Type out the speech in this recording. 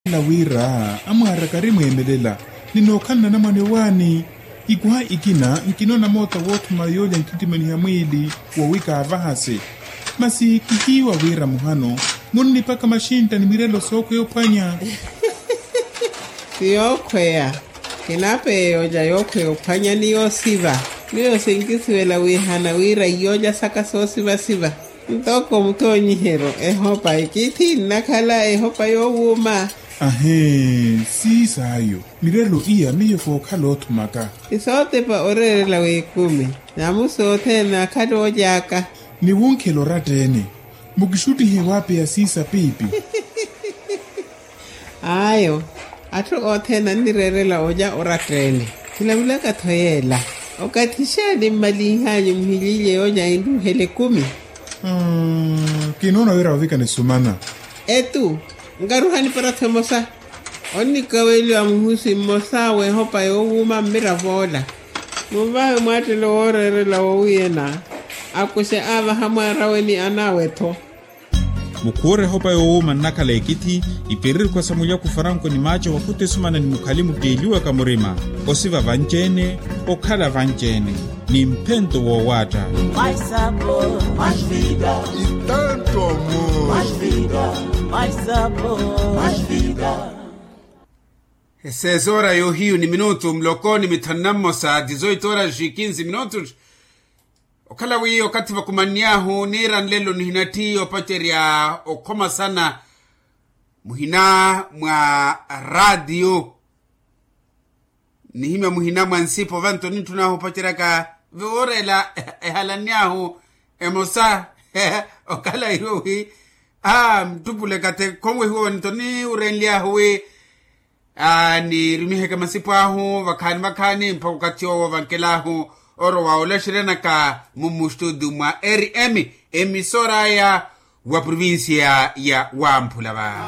la wira amara karimu emelela ninokana na mwane wani ikuha ikina nkinona mota wotu mayoja nkitimani ya mwili wawika avahase masi kihiwa wira muhano ngunu nipaka mashinta ni mirelo soko yopanya siyokwea kinape yoja yokwe yopanya niyo siva niyo singisiwela wihana wira yoja saka so siva ntoko mtonyi hero ehopa ikiti nakala ehopa yowuma ahe sisayo mirelo iya miyo fokalo tumaka isote pa orerela wekumi namusote nakado jaka ni wunkelo ratene mugishuti hewape ya sisa pipi ayo atu otena nirerela oja oratene kilawula kathoyela okatishani malihanyo mhilile oja indu hele 10 kinona wera wavika nesumana etu ngaruhani para themosa onni kaweli wa muhusi mosa we hopa yowuma miravola muvawe mwatelo orerela wowuyena akuse ava hamwara weni anaweto mukure hopa yowuma nakala ekiti iperiri kwa samulia kufaranko ni macho wakute sumana ni mukalimu deliwa kamurima osiva vanjene okala vanjene ni mpento wowata mais sabor, mais vida e tanto amor, mais vida, mais sabor, mais vida. Sezora yo hiyo ni minutu mlokoni mitanamo saa 18 horas e 15 minutos. Okala wii wakati wakumaniahu nira nlelo nihinati opateria okoma sana muhina mwa radio. Nihime muhina mwa nsipo vanto nitunahu opateria ka viorela ehalaniahu emosa okala hiyo hii. Mtupule kate kongwe huo nitoni urenlia huwe. Ni rumihe kama sipo ahu wakani mpakukatio wavankelahu oro waola shirena ka mumushtudu mwa RMI emisora ya wa provinsia ya Wampulava.